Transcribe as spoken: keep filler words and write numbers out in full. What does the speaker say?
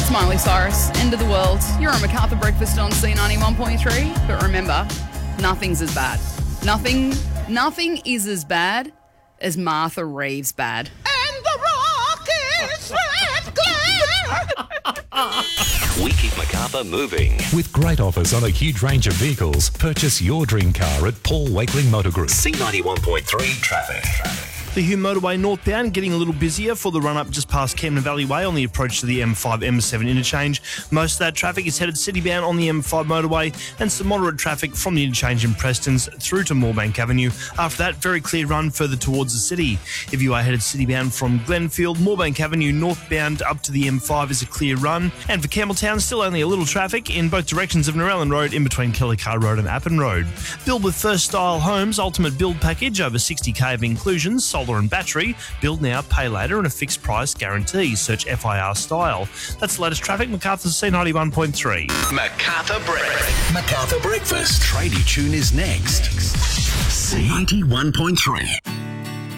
It's Miley Cyrus, End of the World. You're on MacArthur Breakfast on C ninety-one point three. But remember, nothing's as bad. Nothing, nothing is as bad as Martha Reeves bad. And the rock is red glare. We keep MacArthur moving. With great offers on a huge range of vehicles, purchase your dream car at Paul Wakeling Motor Group. C ninety-one point three traffic. The Hume Motorway northbound getting a little busier for the run-up just past Camden Valley Way on the approach to the M five M seven interchange. Most of that traffic is headed city-bound on the M five motorway and some moderate traffic from the interchange in Prestons through to Moorebank Avenue. After that, very clear run further towards the city. If you are headed city-bound from Glenfield, Moorebank Avenue northbound up to the M five is a clear run. And for Campbelltown, still only a little traffic in both directions of Narellan Road in between Kellycar Road and Appin Road. Build with First Style Homes Ultimate Build Package, over sixty K of inclusions, solar and battery. Build now, pay later, and a fixed price guarantee. Search F I R Style. That's the latest traffic. MacArthur's C ninety-one point three. MacArthur Breakfast. MacArthur Breakfast. Tradie Tune is next. C ninety-one point three.